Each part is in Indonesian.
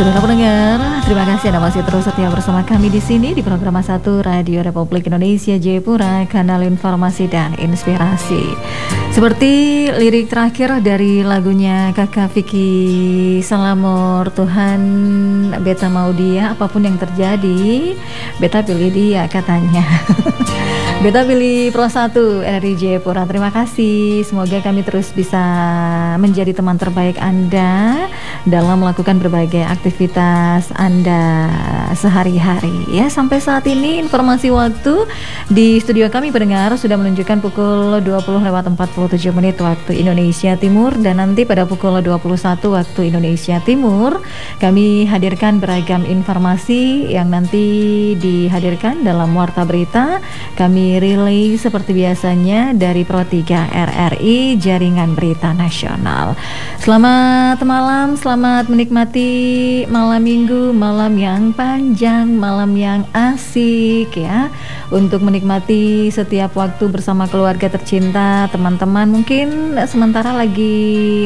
Saudara pendengar, terima kasih Anda masih terus setia bersama kami di sini di program 1 Radio Republik Indonesia Jayapura, kanal informasi dan inspirasi. Seperti lirik terakhir dari lagunya Kakak Vicky Salamur, Tuhan beta mau dia, apapun yang terjadi, beta pilih dia katanya. Beta pilih Pro 1 RRI Jayapura. Terima kasih. Semoga kami terus bisa menjadi teman terbaik Anda dalam melakukan berbagai aktivitas Anda sehari-hari. Ya, sampai saat ini informasi waktu di studio kami pendengar sudah menunjukkan pukul 20:47 waktu Indonesia Timur, dan nanti pada pukul 21 waktu Indonesia Timur kami hadirkan beragam informasi yang nanti dihadirkan dalam Warta Berita. Kami relay seperti biasanya dari Pro 3 RRI, Jaringan Berita Nasional. Selamat malam, selamat menikmati malam minggu, malam yang panjang, malam yang asik ya. Untuk menikmati setiap waktu bersama keluarga tercinta, teman-teman mungkin sementara lagi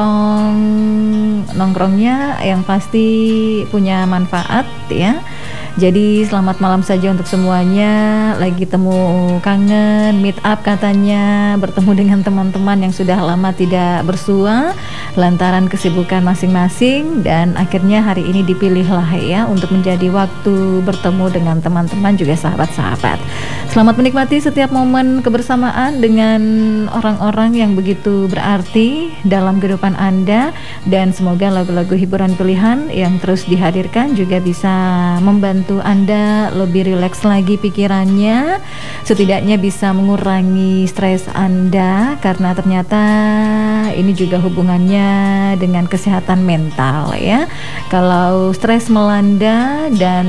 nongkrongnya yang pasti punya manfaat ya. Jadi selamat malam saja untuk semuanya. Lagi temu kangen, meet up katanya, bertemu dengan teman-teman yang sudah lama tidak bersua lantaran kesibukan masing-masing, dan akhirnya hari ini dipilihlah ya untuk menjadi waktu bertemu dengan teman-teman juga sahabat-sahabat. Selamat menikmati setiap momen kebersamaan dengan orang-orang yang begitu berarti dalam kehidupan Anda, dan semoga lagu-lagu hiburan pilihan yang terus dihadirkan juga bisa membantu Anda lebih rileks lagi pikirannya, setidaknya bisa mengurangi stres Anda, karena ternyata ini juga hubungannya dengan kesehatan mental ya. Kalau stres melanda dan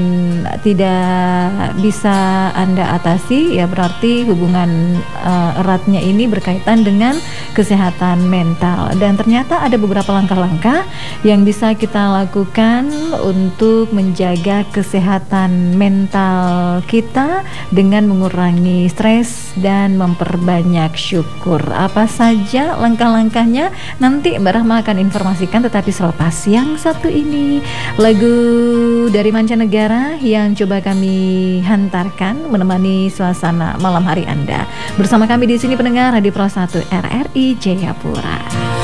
tidak bisa Anda atasi, ya berarti hubungan eratnya ini berkaitan dengan kesehatan mental. Dan ternyata ada beberapa langkah-langkah yang bisa kita lakukan untuk menjaga kesehatan mental kita dengan mengurangi stres dan memperbanyak syukur. Apa saja langkah-langkahnya? Nanti Mbak Rahma akan informasikan, tetapi selepas yang satu ini, lagu dari mancanegara yang coba kami hantarkan menemani suasana malam hari Anda. Bersama kami di sini pendengar Radio Pro 1 RRI Jayapura.